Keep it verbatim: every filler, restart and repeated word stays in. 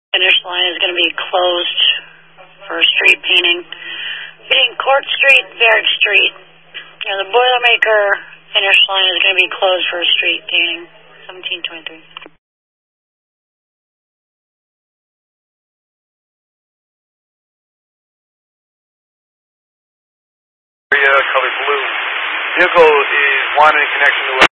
Finish line is going to be closed for street painting. Being Court Street, Barrack Street. You know, the Boilermaker finish line is going to be closed for street painting. seventeen twenty-three. Area color blue. Vehicle is wanted in connection to a